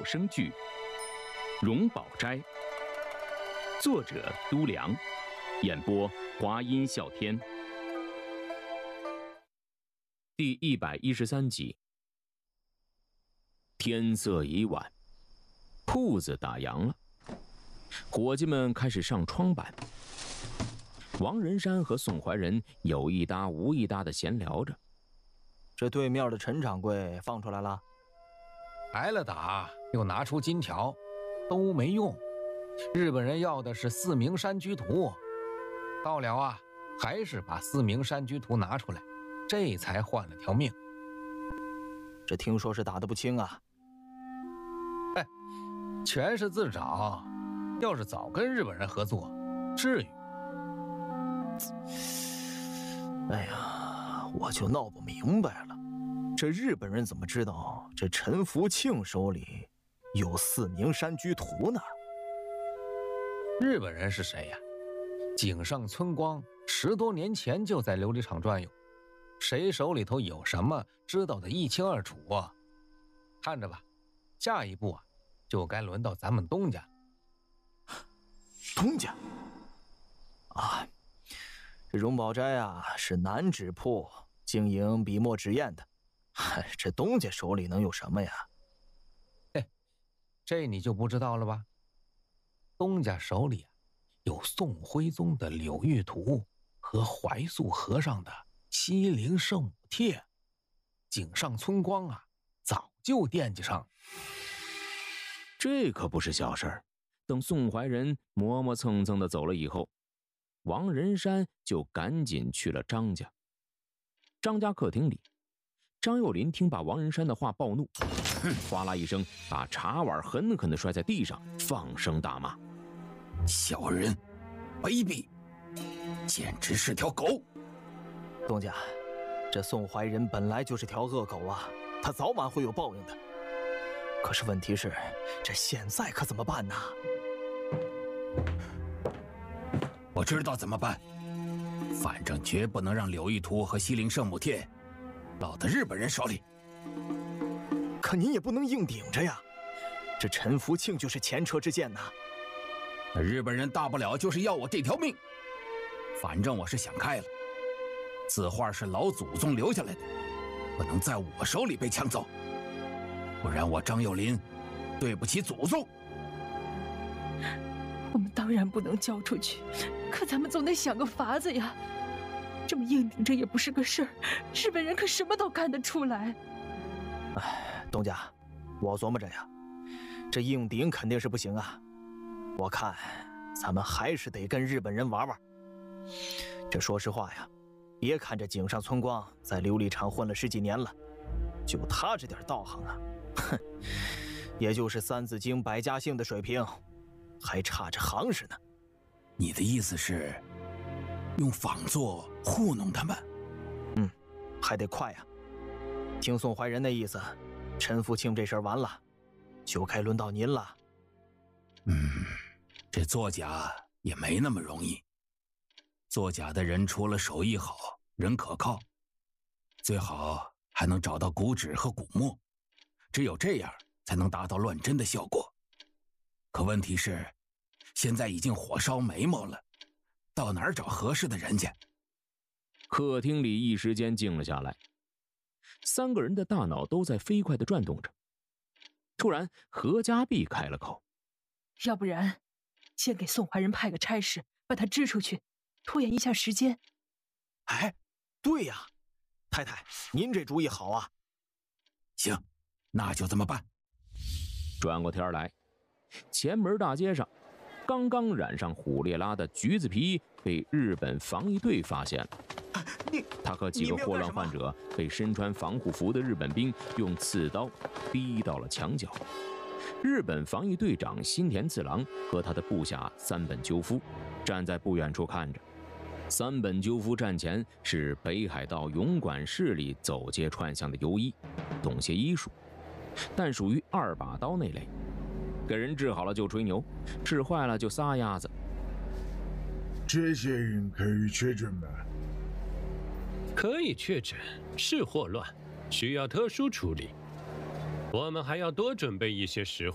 声剧《荣宝斋》，作者都良，演播华音笑天。第113集。天色已晚，铺子打烊了，伙计们开始上窗板。王仁山和宋怀仁有一搭无一搭的闲聊着。 这对面的陈掌柜放出来了， 挨了打又拿出金条，都没用。日本人要的是4名山居图，到了啊，还是把4名山居图拿出来，这才换了条命。 这听说是打得不轻啊。 全是自找，要是早跟日本人合作，至于？ 哎呀，我就闹不明白了，这日本人怎么知道这陈福庆手里有4名山居图呢？ 日本人是谁呀？井上村光10多年前就在琉璃厂转悠，谁手里头有什么，知道的一清二楚啊。看着吧，下一步啊，就该轮到咱们东家。 东家啊，这荣宝斋啊是南纸铺，经营笔墨纸砚的，这东家手里能有什么呀？ 这你就不知道了吧？东家手里啊有宋徽宗的柳玉图和怀素和尚的西陵圣母帖，井上村光啊早就惦记上了。 这可不是小事儿。等宋怀仁磨磨蹭蹭的走了以后，王仁山就赶紧去了张家。张家客厅里，张幼林听罢王仁山的话暴怒，哗啦一声把茶碗狠狠地摔在地上，放声大骂： 小人，卑鄙，简直是条狗！ 东家，这宋怀仁本来就是条恶狗啊，他早晚会有报应的。可是问题是，这现在可怎么办呢？ 我知道怎么办，反正绝不能让柳玉图和西陵圣母帖落到日本人手里。 可您也不能硬顶着呀，这陈福庆就是前车之鉴呐。 日本人大不了就是要我这条命，反正我是想开了，字画是老祖宗留下来的，不能在我手里被抢走，不然我张幼林对不起祖宗。 我们当然不能交出去，可咱们总得想个法子呀。这么硬顶着也不是个事儿，日本人可什么都干得出来。 东家，我琢磨着呀，这硬顶肯定是不行啊。我看咱们还是得跟日本人玩玩。这说实话呀，别看这井上村光在琉璃厂混了10几年了，就他这点道行啊，哼，也就是3字经百家姓的水平，还差着行实呢。 你的意思是用仿作糊弄他们？ 还得快呀。听宋怀仁那意思，陈福庆这事儿完了，就该轮到您了。 这作假也没那么容易。作假的人除了手艺好，人可靠，最好还能找到古纸和古墨，只有这样才能达到乱真的效果。可问题是，现在已经火烧眉毛了，到哪儿找合适的人去？ 客厅里一时间静了下来，3个人的大脑都在飞快地转动着。突然何家碧开了口： 要不然先给宋怀仁派个差事，把他支出去，拖延一下时间。 哎，对呀，太太，您这主意好啊。 行，那就这么办。 转过天来，前门大街上刚刚染上虎列拉的橘子皮被日本防疫队发现了。他和几个霍乱患者被身穿防护服的日本兵用刺刀逼到了墙角。日本防疫队长新田次郎和他的部下三本鸠夫站在不远处看着。三本鸠夫战前是北海道勇管市里走街串巷的游医，懂些医术，但属于2把刀那类，给人治好了就吹牛，治坏了就撒丫子。 这些人可以确诊吗？ 可以确诊，是霍乱，需要特殊处理。我们还要多准备一些石灰。